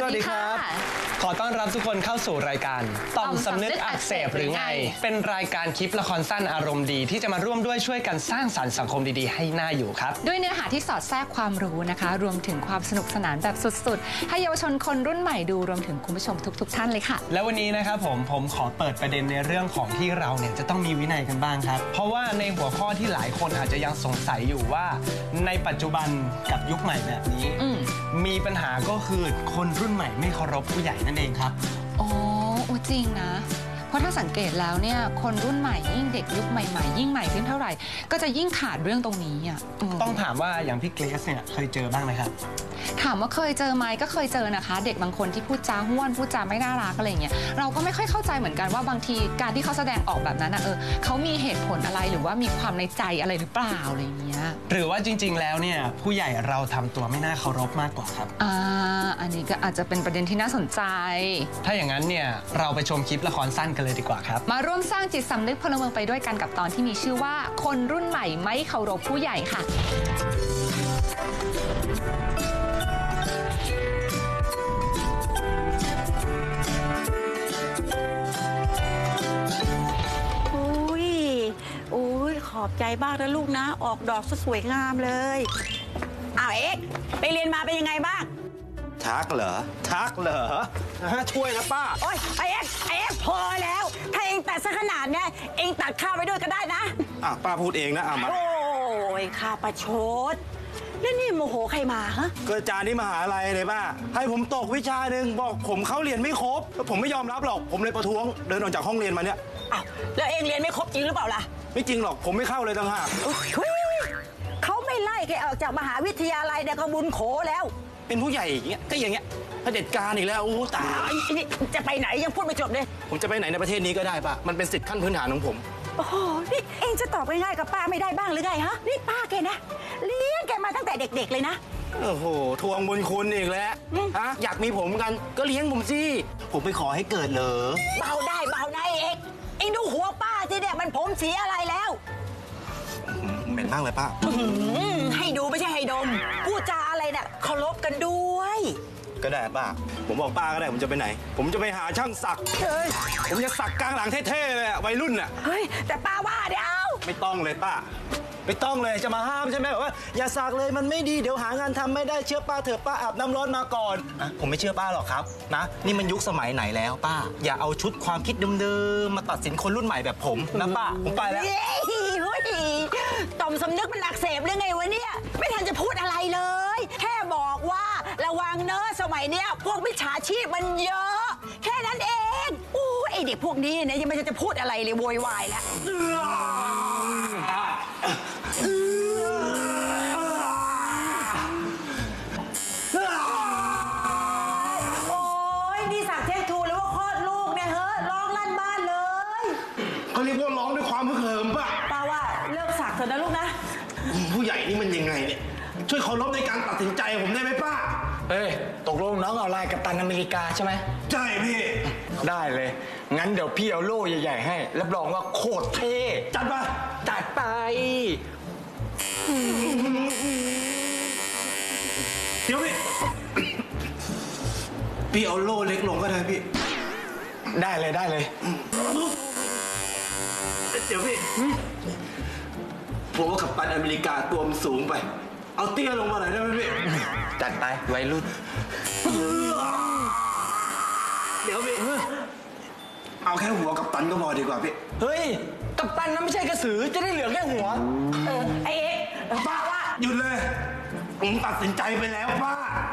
วัสดีครับขอต้อนรับทุกคนเข้าสู่รายการต่อมสำนึกอักเสบหรือไงเป็นรายการคลิปละครสั้นอารมณ์ดีที่จะมาร่วมด้วยช่วยกันสร้างสรรค์สังคมดีๆให้น่าอยู่ครับด้วยเนื้อหาที่สอดแทรกความรู้นะคะรวมถึงความสนุกสนานแบบสุดๆให้เยาวชนคนรุ่นใหม่ดูรวมถึงคุณผู้ชมทุกๆท่านเลยค่ะและวันนี้นะครับผมขอเปิดประเด็นในเรื่องของที่เราเนี่ยจะต้องมีวินัยกันบ้างครับเพราะว่าในหัวข้อที่หลายคนอาจจะยังสงสัยอยู่ว่าในปัจจุบันกับยุคใหม่แบบนี้มีปัญหาก็คือคนรุ่นใหม่ไม่เคารพผู้ใหญ่นั่นเองครับอ๋อจริงนะเพราะถ้าสังเกตแล้วเนี่ยคนรุ่นใหม่ยิ่งเด็กยุคใหม่ๆยิ่งใหม่ขึ้นเท่าไหร่ก็จะยิ่งขาดเรื่องตรงนี้อ่ะต้องถามว่าอย่างพี่เกรซเนี่ยเคยเจอบ้างไหมครับถามว่าเคยเจอไหมก็เคยเจอนะคะเด็กบางคนที่พูดจาห้วนพูดจาไม่น่ารักอะไรเงี้ยเราก็ไม่ค่อยเข้าใจเหมือนกันว่าบางทีการที่เขาแสดงออกแบบนั้นนะเขามีเหตุผลอะไรหรือว่ามีความในใจอะไรหรือเปล่าอะไรเงี้ยหรือว่าจริงๆแล้วเนี่ยผู้ใหญ่เราทำตัวไม่น่าเคารพมากกว่าครับอันนี้ก็อาจจะเป็นประเด็นที่น่าสนใจถ้าอย่างนั้นเนี่ยเราไปชมคลิปละครสั้นกันเลยดีกว่าครับมาร่วมสร้างจิตสำนึกพลเมืองไปด้วยกันกับตอนที่มีชื่อว่าคนรุ่นใหม่ไม่เคารพผู้ใหญ่ค่ะขอบใจบ้างนะลูกนะออกดอกสวยงามเลยเอ็กไปเรียนมาเป็นยังไงบ้างทักเหรอช่วยนะป้าโอ๊ยไอเอ็กพอแล้วถ้าเองตัดซะขนาดเนี้ยเองตัดข้าวไปด้วยก็ได้นะป้าพูดเองนะมาโอ้ยข้าประชดแล้วนี่โมโหใครมาฮะก็อาจารย์ที่มหาลัยเลยป้าให้ผมตกวิชาหนึ่งบอกผมเข้าเรียนไม่ครบผมไม่ยอมรับหรอกผมเลยประท้วงเดินออกจากห้องเรียนมาเนี่ยแล้วเองเรียนไม่ครบจริงหรือเปล่าล่ะไม่จริงหรอกผมไม่เข้าเลยต่างหากเขาไม่ไล่แกออกจากมหาวิทยาลัยเนี่ยก็บุญโขแล้วเป็นผู้ใหญ่อย่างเงี้ยก็อย่างเงี้ยเผด็จการอีกแล้วโอ้ตายนี่จะไปไหนยังพูดไม่จบเลยผมจะไปไหนในประเทศนี้ก็ได้ป่ะมันเป็นสิทธิขั้นพื้นฐานของผมโอ้โหนี่เองจะตอบง่ายๆกับป้าไม่ได้บ้างหรือไงฮะนี่ป้าแกนะเลี้ยงแกมาตั้งแต่เด็กๆเลยนะโอ้โหทวงบุญคุณอีกแล้วฮะอยากมีผมกันก็เลี้ยงผมสิผมไปขอให้เกิดเหรอเบาได้เองดูหัวป้าสิเนี่ยมันผมสีอะไรแล้วเหม็นมากเลยป้าให้ดูไม่ใช่ให้ดมพูดจาอะไรเนี่ยเคารพกันด้วยก็ได้ป้าผมบอกป้าก็ได้ผมจะไปไหนผมจะไปหาช่างสักผมจะสักกลางหลังเท่ๆเลยวัยรุ่นน่ะเฮ้ยแต่ป้าว่าเดี๋ยวไม่ต้องเลยป้าไม่ต้องเลยจะมาห้ามใช่ไหมบอกว่าอย่าสักเลยมันไม่ดีเดี๋ยวหางานทำไม่ได้เชื่อป้าเถอะป้าอาบน้ำร้อนมาก่อนผมไม่เชื่อป้าหรอกครับนะนี่มันยุคสมัยไหนแล้วป้าอย่าเอาชุดความคิดเดิมๆมาตัดสินคนรุ่นใหม่แบบผมนะป้าผมไปแล้วต่อมสำนึกมันอักเสบเรื่องไงวะเนี่ยไม่ทันจะพูดอะไรเลยแค่บอกว่าระวังเนอะสมัยเนี้ยพวกมิจฉาชีพมันเยอะแค่นั้นเองไอเด็กพวกนี้เนี่ยยังไม่จะพูดอะไรเลยโวยวายแล้วโอ้ยนี่สักเทคทูหรือว่าคลอดลูกเนี่ยเฮ้ยร้องลั่นบ้านเลยเขาเรียกว่าร้องด้วยความฮึกเหิมป่ะป้าว่าเลิกสักเถอะนะลูกนะผู้ใหญ่นี่มันยังไงเนี่ยช่วยเคารพในการตัดสินใจผมได้ไหมป้าตกลงน้องเอาลายกัปตันอเมริกาใช่ไหมใช่พี่ได้เลยงั้นเดี๋ยวพี่เอาโล่ใหญ่ๆให้รับรองว่าโคตรเท่จัดไปเดี๋ยวพี่เอาโล่เล็กลงก็ได้พี่ได้เลยเดี๋ยวพี่ผมว่ากัปตันอเมริกาตัวมันสูงไปเอาเตี้ยลงมาหน่อยได้ไหมพี่จัดไปวัยรุ่นเดี๋ยวพี่เอาแค่หัวกัปตันก็พอดีกว่าพี่เฮ้ยกัปตันนั้นไม่ใช่กระสือจะได้เหลือแค่หัวไอเอ็กป้าว่าหยุดเลยผมตัดสินใจไปแล้วป้า